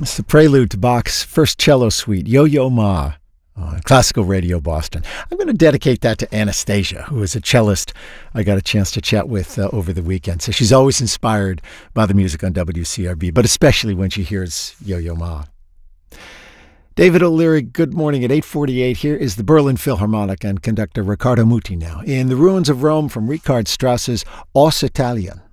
It's the prelude to Bach's first cello suite, Yo-Yo Ma, on Classical Radio Boston. I'm going to dedicate that to Anastasia, who is a cellist I got a chance to chat with over the weekend. So she's always inspired by the music on WCRB, but especially when she hears Yo-Yo Ma. David O'Leary, good morning at 8:48. Here is the Berlin Philharmonic and conductor Riccardo Muti now in The Ruins of Rome from Richard Strauss's Aus Italien.